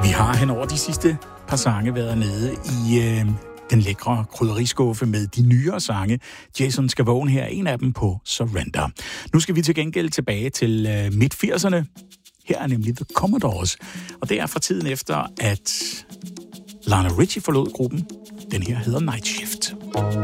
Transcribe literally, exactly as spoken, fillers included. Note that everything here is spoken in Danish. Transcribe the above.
Vi har hen over de sidste par sange været nede i øh, den lækre krydderiskuffe med de nyere sange. Jason Scavone her er en af dem på Surrender. Nu skal vi til gengæld tilbage til øh, midt-firserne. Her er nemlig The Commodores. Og det er fra tiden efter, at Lionel Richie forlod gruppen. Den her hedder Night Shift.